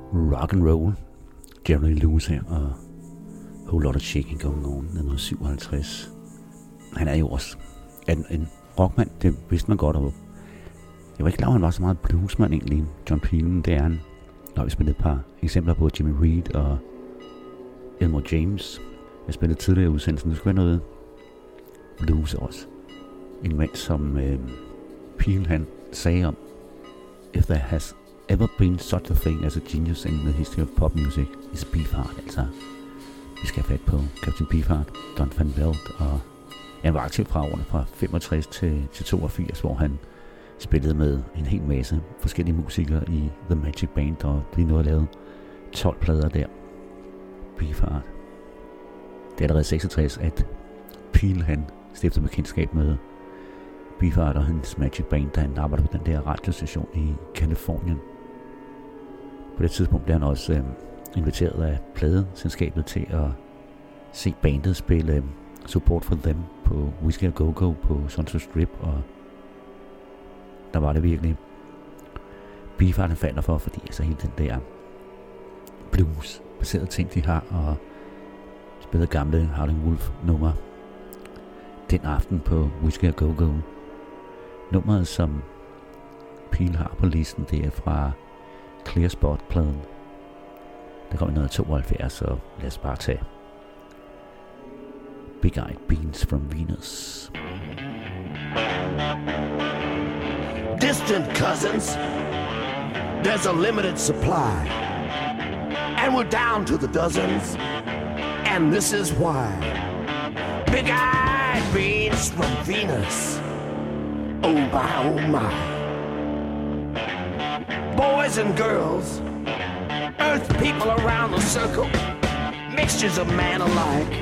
rock and roll. Jerry Lewis her, og Whole Lot of Shaking Going On, 1957. Han er jo også en rockmand, det vidste man godt, og jeg var ikke klar, at han var så meget bluesmand egentlig. John Peel, det er han. Der har vi spillet et par eksempler på Jimmy Reed og Elmore James. Jeg spillede tidligere i udsendelsen, det skulle være noget blues også. En mand, som Peel han sagde om, if there has ever been such a thing as a genius in the history of pop music, is Beefheart, altså. Vi skal have fat på Captain Beefheart, Don Van Velt, og han var aktiv fra årene fra 65 til 82, hvor han spillede med en hel masse forskellige musikere i The Magic Band, og de nåede at lave 12 plader der. Beefheart. Det er allerede 66, at Peel han stiftede bekendtskab med Beefheart og hans Magic Band, da han arbejdede på den der radiostation i Kalifornien. På det tidspunkt blev han også inviteret af pladeselskabet til at se bandet spille Support for Them på Whiskey A Go Go på Sunset Strip, og der var det virkelig Beefheart han falder for, fordi altså hele den der blues baserede ting de har, og spillede gamle Howlin' Wolf nummer den aften på Whiskey A Go Go. Nummeret som Peel har på listen, det er fra Clear Spot-pladen. Der kom i 1972, og lad os bare tage Big Eyed Beans from Venus. Distant cousins, there's a limited supply, and we're down to the dozens, and this is why. Big-eyed beans from Venus, oh my, oh my. Boys and girls, earth people around the circle, mixtures of man alike.